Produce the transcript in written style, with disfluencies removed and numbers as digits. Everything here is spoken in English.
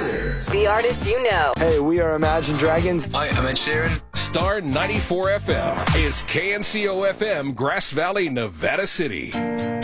weather. The artists you know. Hey, we are Imagine Dragons. Hi, I'm Ed Sheeran. Star 94 FM is KNCO FM, Grass Valley, Nevada City.